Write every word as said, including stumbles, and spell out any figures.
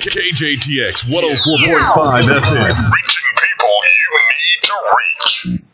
K J T X one oh four point five F M. Reaching people you need to reach.